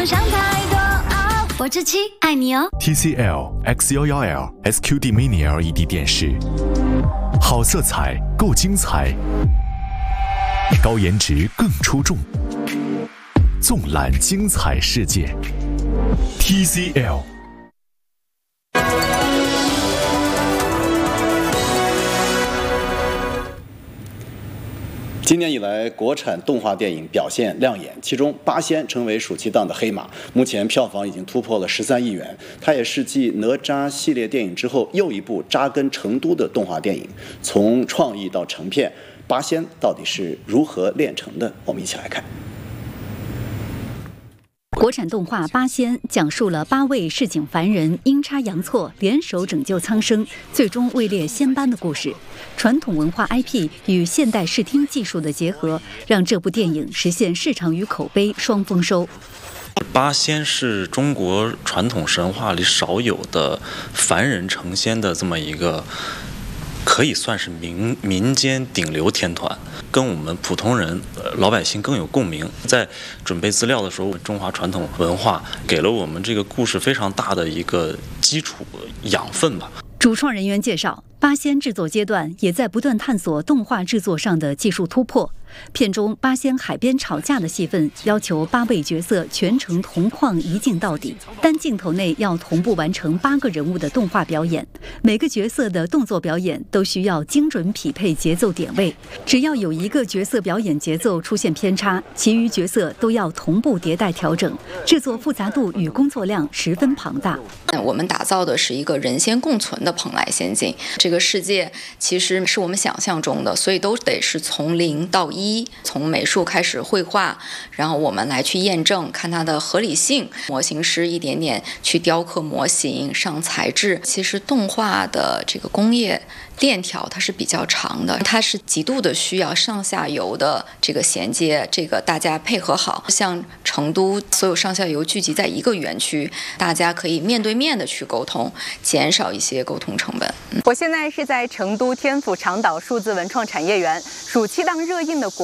想太多。我这期爱你哦。 TCL X11L SQD Mini LED 电视，好色彩够精彩，高颜值更出众，纵览精彩世界。TCL。 今年以来，国产动画电影表现亮眼，其中《八仙》成为暑期档的黑马，目前票房已经突破了13亿元。它也是继哪吒系列电影之后又一部扎根成都的动画电影。从创意到成片，《八仙》到底是如何炼成的？我们一起来看。 国产动画《八仙》讲述了8位市井凡人阴差阳错联手拯救苍生，最终位列仙班的故事。传统文化 IP 与现代视听技术的结合，让这部电影实现市场与口碑双丰收。 八仙是中国传统神话里少有的凡人成仙的这么一个，可以算是民间顶流天团，跟我们普通人老百姓更有共鸣。在准备资料的时候，中华传统文化给了我们这个故事非常大的一个基础养分吧。 主创人员介绍，八仙制作阶段也在不断探索动画制作上的技术突破。片中八仙海边吵架的戏份要求8位角色全程同框一镜到底，单镜头内要同步完成8个人物的动画表演，每个角色的动作表演都需要精准匹配节奏点位，只要有一个角色表演节奏出现偏差，其余角色都要同步迭代调整，制作复杂度与工作量十分庞大。 我们打造的是一个人仙共存的蓬莱仙境，这个世界其实是我们想象中的，所以都得是从0到1，从美术开始绘画，然后我们来去验证，看它的合理性。模型师一点点去雕刻模型，上材质。其实动画的这个工业链条它是比较长的，它是极度的需要上下游的这个衔接，这个大家配合好。像成都所有上下游聚集在一个园区，大家可以面对面的去沟通，减少一些沟通成本。 我现在是在成都天府长岛数字文创产业园，暑期档热映的国